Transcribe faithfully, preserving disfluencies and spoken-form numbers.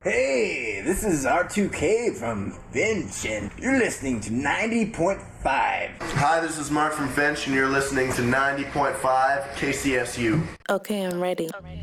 Hey, this is R two K from Finch, and you're listening to ninety point five. Hi, this is Mark from Finch, and you're listening to ninety point five K C S U. Okay, I'm ready.